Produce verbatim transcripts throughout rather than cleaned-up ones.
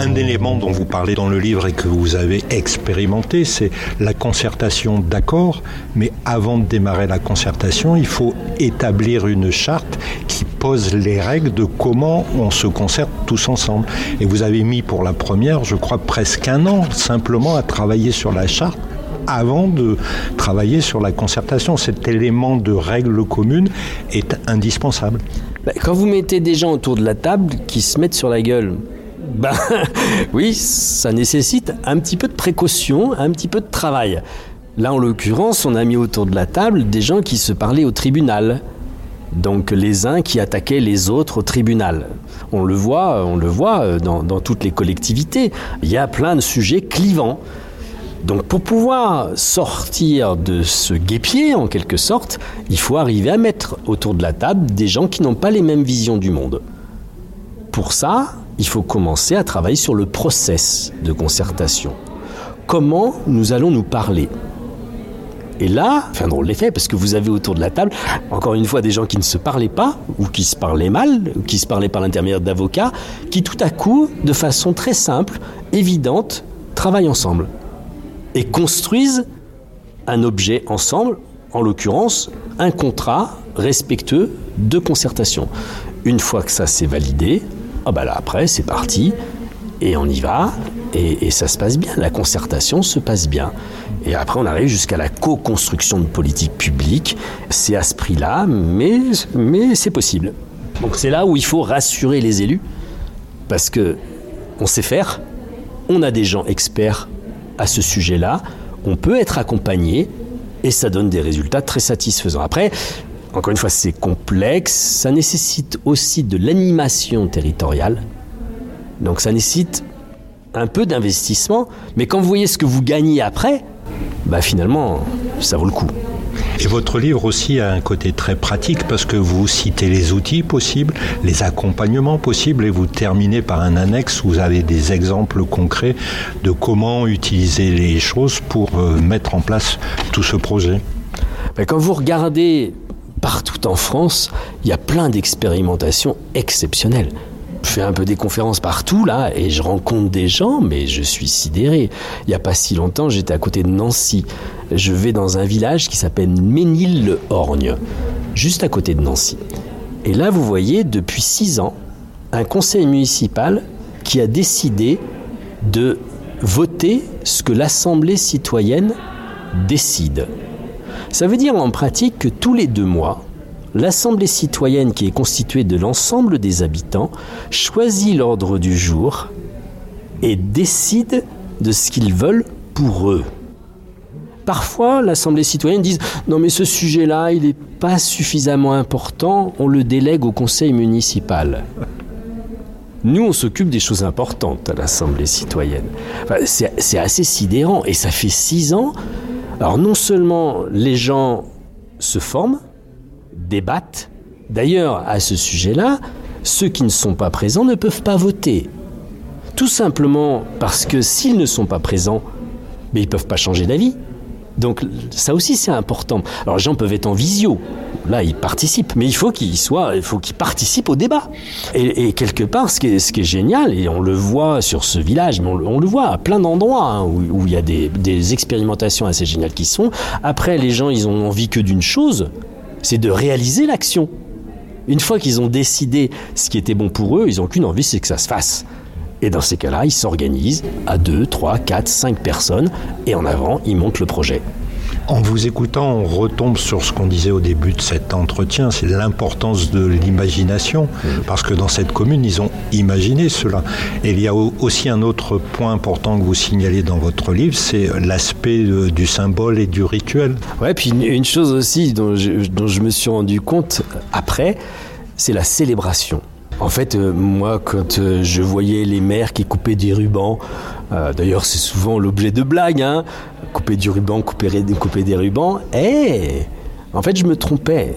Un élément dont vous parlez dans le livre et que vous avez expérimenté, c'est la concertation d'accord, mais avant de démarrer la concertation, il faut établir une charte qui pose les règles de comment on se concerte tous ensemble. Et vous avez mis pour la première, je crois, presque un an simplement à travailler sur la charte avant de travailler sur la concertation. Cet élément de règles communes est indispensable. Quand vous mettez des gens autour de la table qui se mettent sur la gueule, ben oui, ça nécessite un petit peu de précaution, un petit peu de travail. Là, en l'occurrence, on a mis autour de la table des gens qui se parlaient au tribunal. Donc les uns qui attaquaient les autres au tribunal. On le voit, on le voit dans, dans toutes les collectivités. Il y a plein de sujets clivants. Donc pour pouvoir sortir de ce guêpier, en quelque sorte, il faut arriver à mettre autour de la table des gens qui n'ont pas les mêmes visions du monde. Pour ça, il faut commencer à travailler sur le process de concertation. Comment nous allons nous parler ? Et là, enfin drôle l'effet, parce que vous avez autour de la table, encore une fois, des gens qui ne se parlaient pas, ou qui se parlaient mal, ou qui se parlaient par l'intermédiaire d'avocats, qui tout à coup, de façon très simple, évidente, travaillent ensemble. Et construisent un objet ensemble, en l'occurrence, un contrat respectueux de concertation. Une fois que ça c'est validé, ah bah là après c'est parti, et on y va, et, et ça se passe bien, la concertation se passe bien. Et après on arrive jusqu'à la co-construction de politique publique, c'est à ce prix-là, mais, mais c'est possible. Donc c'est là où il faut rassurer les élus, parce que on sait faire, on a des gens experts à ce sujet-là, on peut être accompagné et ça donne des résultats très satisfaisants. Après, encore une fois, c'est complexe, ça nécessite aussi de l'animation territoriale, donc ça nécessite un peu d'investissement, mais quand vous voyez ce que vous gagnez après, bah finalement, ça vaut le coup. Et votre livre aussi a un côté très pratique parce que vous citez les outils possibles, les accompagnements possibles et vous terminez par un annexe où vous avez des exemples concrets de comment utiliser les choses pour mettre en place tout ce projet. Quand vous regardez partout en France, il y a plein d'expérimentations exceptionnelles. Je fais un peu des conférences partout là et je rencontre des gens, mais je suis sidéré. Il n'y a pas si longtemps, j'étais à côté de Nancy. Je vais dans un village qui s'appelle Ménil-le-Orgne, juste à côté de Nancy. Et là, vous voyez, depuis six ans, un conseil municipal qui a décidé de voter ce que l'Assemblée citoyenne décide. Ça veut dire en pratique que tous les deux mois, l'Assemblée citoyenne, qui est constituée de l'ensemble des habitants, choisit l'ordre du jour et décide de ce qu'ils veulent pour eux. Parfois, l'Assemblée citoyenne dit « Non mais ce sujet-là, il n'est pas suffisamment important, on le délègue au conseil municipal. » Nous, on s'occupe des choses importantes à l'Assemblée citoyenne. Enfin, c'est, c'est assez sidérant et ça fait six ans. Alors non seulement les gens se forment, débattent. D'ailleurs, à ce sujet-là, ceux qui ne sont pas présents ne peuvent pas voter. Tout simplement parce que s'ils ne sont pas présents, mais ils ne peuvent pas changer d'avis. Donc ça aussi c'est important. Alors les gens peuvent être en visio, là ils participent, mais il faut qu'ils soient, il faut qu'ils participent au débat. Et, et quelque part, ce qui, est, ce qui est génial, et on le voit sur ce village, mais on, on le voit à plein d'endroits hein, où, où il y a des, des expérimentations assez géniales qui sont. Après, les gens ils ont envie que d'une chose, c'est de réaliser l'action. Une fois qu'ils ont décidé ce qui était bon pour eux, ils n'ont qu'une envie, c'est que ça se fasse. Et dans ces cas-là, ils s'organisent à deux, trois, quatre, cinq personnes et en avant, ils montent le projet. En vous écoutant, on retombe sur ce qu'on disait au début de cet entretien, c'est l'importance de l'imagination, mmh. parce que dans cette commune, ils ont imaginé cela. Et il y a aussi un autre point important que vous signalez dans votre livre, c'est l'aspect du symbole et du rituel. Ouais, puis une, une chose aussi dont je, dont je me suis rendu compte après, c'est la célébration. En fait, euh, moi, quand euh, je voyais les maires qui coupaient des rubans, euh, d'ailleurs, c'est souvent l'objet de blagues, hein, couper du ruban, couper, couper des rubans, et en fait, je me trompais.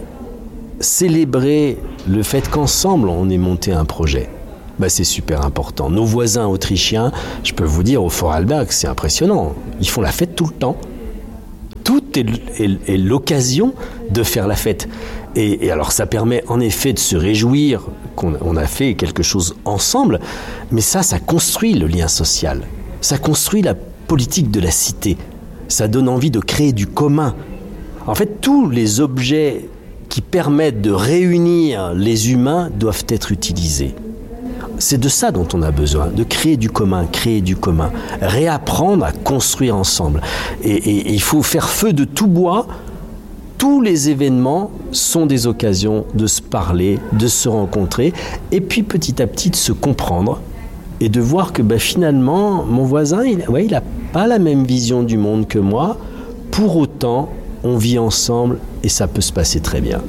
Célébrer le fait qu'ensemble, on ait monté un projet, bah, c'est super important. Nos voisins autrichiens, je peux vous dire, au Vorarlberg, c'est impressionnant. Ils font la fête tout le temps. Tout est, est, est l'occasion de faire la fête. Et, et alors, ça permet en effet de se réjouir qu'on on a fait quelque chose ensemble, mais ça, ça construit le lien social. Ça construit la politique de la cité. Ça donne envie de créer du commun. En fait, tous les objets qui permettent de réunir les humains doivent être utilisés. C'est de ça dont on a besoin, de créer du commun, créer du commun, réapprendre à construire ensemble. Et, et, et il faut faire feu de tout bois. Tous les événements sont des occasions de se parler, de se rencontrer, et puis petit à petit de se comprendre et de voir que bah, finalement, mon voisin, il ouais, il n'a pas la même vision du monde que moi. Pour autant, on vit ensemble et ça peut se passer très bien.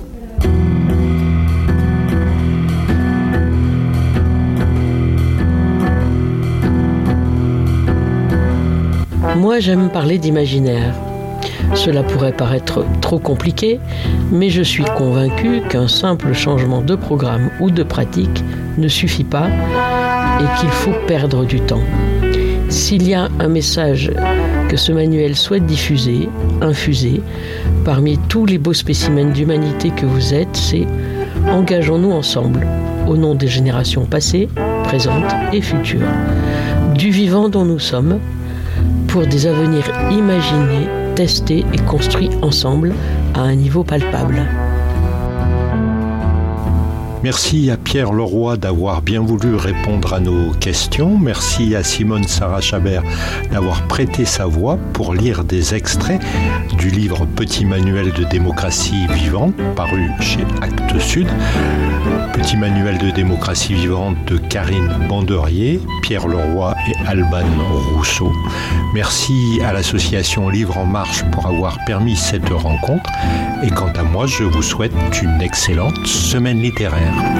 Moi, j'aime parler d'imaginaire. Cela pourrait paraître trop compliqué, mais je suis convaincu qu'un simple changement de programme ou de pratique ne suffit pas et qu'il faut perdre du temps. S'il y a un message que ce manuel souhaite diffuser, infuser, parmi tous les beaux spécimens d'humanité que vous êtes, c'est « Engageons-nous ensemble, au nom des générations passées, présentes et futures, du vivant dont nous sommes, pour des avenirs imaginés, testés et construits ensemble à un niveau palpable. » Merci à Pierre Leroy d'avoir bien voulu répondre à nos questions. Merci à Simone Sarah-Chabert d'avoir prêté sa voix pour lire des extraits du livre Petit manuel de démocratie vivante, paru chez Actes Sud. Petit manuel de démocratie vivante de Karine Banderier, Pierre Leroy et Alban Rousseau. Merci à l'association Livre en Marche pour avoir permis cette rencontre. Et quant à moi, je vous souhaite une excellente semaine littéraire.